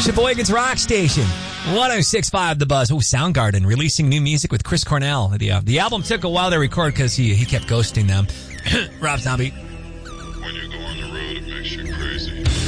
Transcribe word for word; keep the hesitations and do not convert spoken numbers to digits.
Sheboygan's Rock Station. one oh six point five The Buzz. Oh, Soundgarden releasing new music with Chris Cornell. The, uh, the album took a while to record because he, he kept ghosting them. Rob Zombie.